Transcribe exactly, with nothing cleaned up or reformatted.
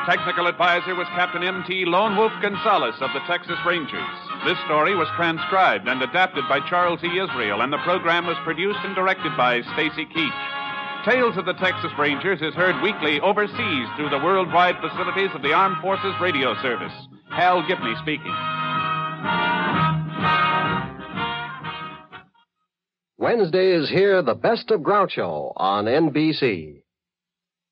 Technical advisor was Captain M T Lone Wolf Gonzalez of the Texas Rangers. This story was transcribed and adapted by Charles E. Israel, and the program was produced and directed by Stacy Keach. Tales of the Texas Rangers is heard weekly overseas through the worldwide facilities of the Armed Forces Radio Service. Hal Gibney speaking. Wednesdays, hear the best of Groucho on N B C.